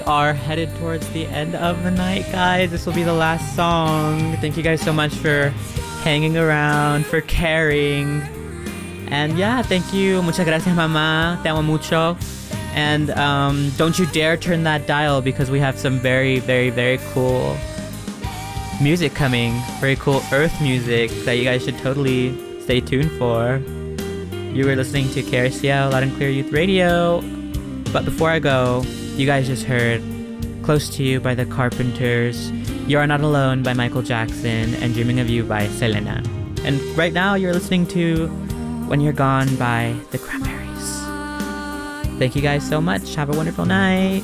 Are headed towards the end of the night, guys. This will be the last song. Thank you guys so much for hanging around, for caring. And yeah, thank you. Muchas gracias, mama. Te amo mucho. And don't you dare turn that dial because we have some very, very, very cool music coming. Very cool Earth music that you guys should totally stay tuned for. You were listening to KRCL Loud and Clear Youth Radio. But before I go, you guys just heard Close to You by The Carpenters, You Are Not Alone by Michael Jackson, and Dreaming of You by Selena. And right now you're listening to When You're Gone by The Cranberries. Thank you guys so much. Have a wonderful night.